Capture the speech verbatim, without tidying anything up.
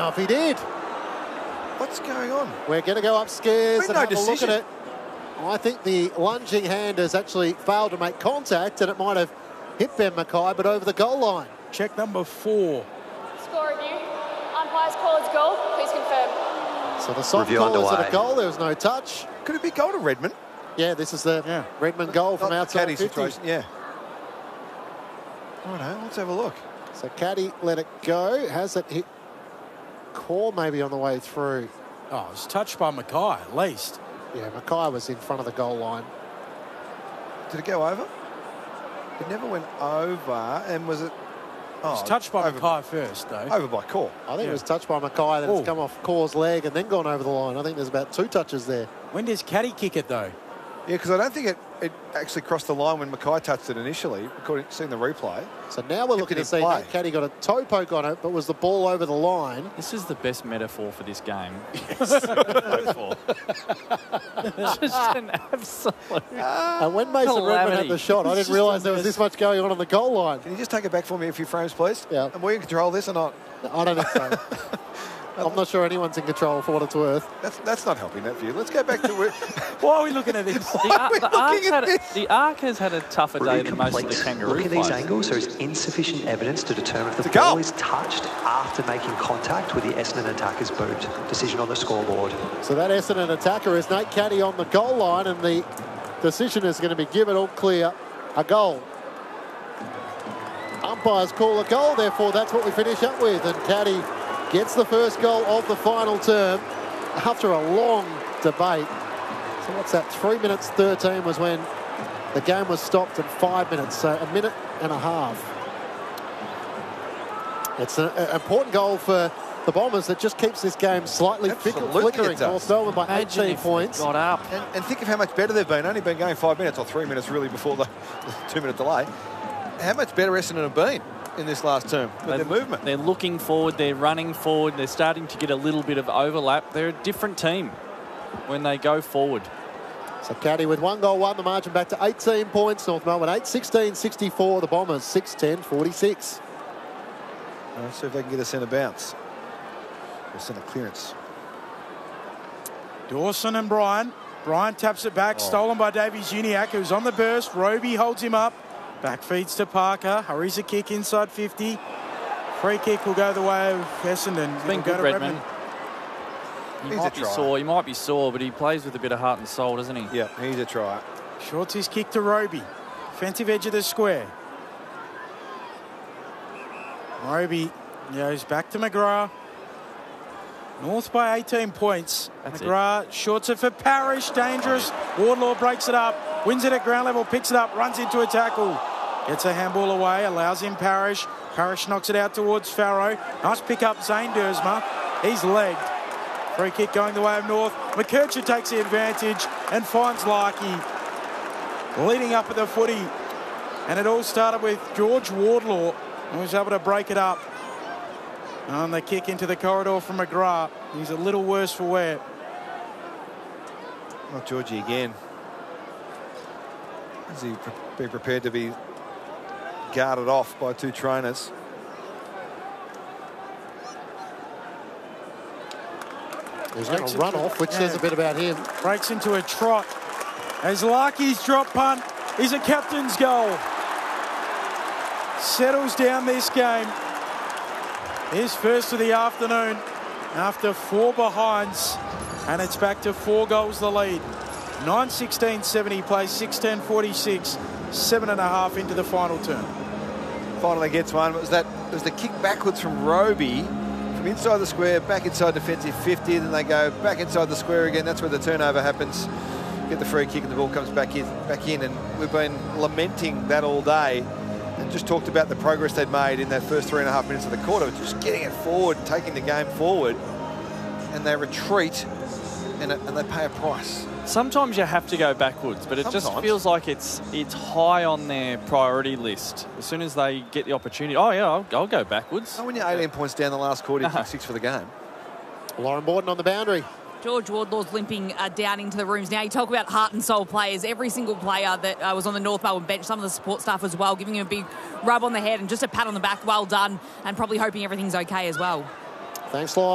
know if he did. What's going on? We're going to go upstairs and no have decision. a look at it. I think the lunging hand has actually failed to make contact, and it might have hit Ben Mackay, but over the goal line. Check number four. Score review. Umpire's call is goal. Please confirm. So the soft Review call is underway. at a goal. There was no touch. Could it be goal to Redmond? Yeah, this is the Yeah. Redmond goal from Not the outside caddy fifty. situation. Yeah. Righto, let's have a look. So Caddy let it go. Has it hit core maybe on the way through? Oh, it was touched by Mackay at least. Yeah, Mackay was in front of the goal line. Did it go over? It never went over, and was it? Oh, It was touched by over, Mackay first, though. over by Core. I think Yeah. it was touched by Mackay, then Ooh. it's come off Core's leg and then gone over the line. I think there's about two touches there. When does Caddy kick it, though? Yeah, because I don't think it, it actually crossed the line when Mackay touched it initially, according to seeing the replay. So now we're Kept looking it to in see play. that Caddy got a toe poke on it, but was the ball over the line? This is the best metaphor for this game. Metaphor. It's just an absolute. and when Mason Redmond had calamity. the shot, I It's didn't just realise the there was best. this much going on on the goal line. Can you just take it back for me a few frames, please? Yeah. And we in control this or not? I don't think so. I'm not sure anyone's in control for what it's worth. That's that's not helping that view. Let's go back to where. Why are we looking at this? The, Ar- we're the, looking Ark at had, this. the Ark has had a tougher day Review than most of complete. the Kangaroo Look at these players. angles. There is insufficient evidence to determine if the It's a goal. ball is touched after making contact with the Essendon attacker's boot. Decision on the scoreboard. So that Essendon attacker is Nate Caddy on the goal line, and the decision is going to be given all clear, a goal. Umpires call a goal, therefore that's what we finish up with, and Caddy gets the first goal of the final term after a long debate. So what's that? Three minutes thirteen was when the game was stopped at five minutes, so a minute and a half. It's an important goal for the Bombers that just keeps this game slightly fickle, Absolutely flickering. it does. North Melbourne by Imagine eighteen if points. they got up. And, and think of how much better they've been. Only been going five minutes or three minutes really before the, the two-minute delay. How much better Essendon have been in this last term with their They've- movement? They're looking forward. They're running forward. They're starting to get a little bit of overlap. They're a different team when they go forward. So Caddy with one goal, won the margin back to eighteen points. North Melbourne eight sixteen sixty-four. The Bombers six ten forty-six. Let's see if they can get a centre bounce or centre clearance. Dawson and Bryan. Bryan taps it back, Oh. stolen by Davies Uniacke, who's on the burst. Roby holds him up. Back feeds to Parker. Hurries a kick inside fifty. Free kick will go the way of Essendon. It's been It'll go good, to Redmond. He He's a might be try. sore. He might be sore, but he plays with a bit of heart and soul, doesn't he? Yeah, he's a try. Shorts his kick to Roby. Defensive edge of the square. Roby goes back to McGrath. North by eighteen points. That's McGrath shorts it for Parrish. Dangerous. Wardlaw breaks it up. Wins it at ground level. Picks it up. Runs into a tackle. Gets a handball away. Allows him Parrish. Parrish knocks it out towards Farrow. Nice pick up Zane Dersma. He's legged. Free kick going the way of North. McKercher takes the advantage and finds Larkey leading up at the footy. And it all started with George Wardlaw, who was able to break it up. And the kick into the corridor from McGrath. He's a little worse for wear. Not Georgie again. Is he pre- be prepared to be guarded off by two trainers? There's a Breaks run into- off, which yeah. says a bit about him. Breaks into a trot. As Larkey's drop punt is a captain's goal. Settles down this game. His first of the afternoon after four behinds. And it's back to four goals the lead. nine sixteen seventy plays six ten forty-six. Seven and a half into the final term. Finally gets one. It was that it was the kick backwards from Roby from inside the square back inside defensive fifty. Then they go back inside the square again. That's where the turnover happens. Get the free kick and the ball comes back in. Back in, and we've been lamenting that all day. And just talked about the progress they'd made in that first three and a half minutes of the quarter, just getting it forward, taking the game forward, and they retreat, and, it, and they pay a price. Sometimes you have to go backwards, but it just Sometimes. feels like it's it's high on their priority list. As soon as they get the opportunity, oh yeah, I'll, I'll go backwards. So when you're eighteen points down the last quarter, you Uh-huh. kick six for the game. Lauren Borden on the boundary. George Wardlaw's limping uh, down into the rooms now. You talk about heart and soul players. Every single player that uh, was on the North Melbourne bench, some of the support staff as well, giving him a big rub on the head and just a pat on the back. Well done, and probably hoping everything's okay as well. Thanks, Lauren.